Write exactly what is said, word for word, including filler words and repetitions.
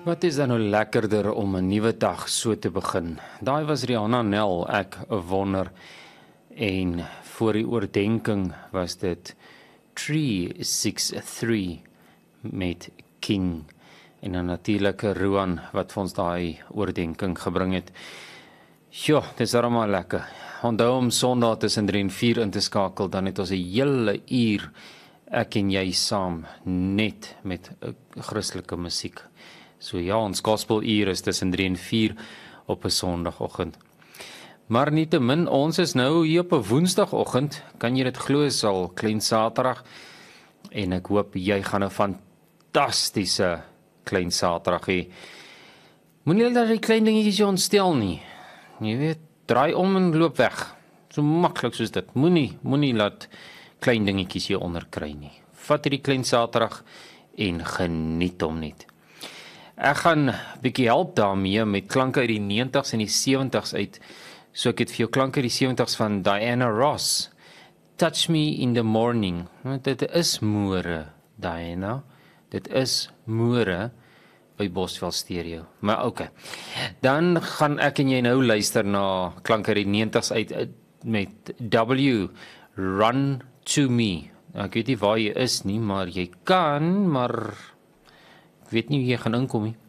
Wat is dan nou lekkerder om 'n nuwe dag so te begin? Daai was Rihanna Nel, ek wonder. En voor die oordenking was dit Tree six three met King. En dan natuurlik Roan wat vir ons daai oordenking gebring het. Jo, dis almal lekker. Onthou om Sondag tussen drie en vier in te skakel, dan het ons 'n hele uur ek en jy saam net met Christelike musiek. So ja, ons gospeluur is tussen drie en vier op 'n Sondagoggend. Maar nietemin, ons is nou hier op 'n Woensdagoggend. Kan jy dit glo, is al klein Saterdag. En ek hoop jy gaan 'n fantastiese klein Saterdag hê. Moenie dat die klein dingetjies jou ontstel nie. Jy weet, draai om en loop weg. So maklik soos dit. Moenie, moenie laat klein dingetjies jou onderkry nie. Vat hierdie klein Saterdag en geniet hom net. Ek gaan 'n bietjie help daarmee met klanke uit die negentigs en die sewentigs uit. So ek het vir jou klanke uit die sewentigs van Diana Ross. Touch Me in the Morning. Dit is môre, Diana. Dit is môre by Bosveld Stereo. Maar oké. Okay. Dan gaan ek en jy nou luister na klanke uit die negentigs uit met W, Run to Me. Ek weet nie waar jy is nie, maar jy kan, maar ek weet nie hoe jy gaan inkom nie.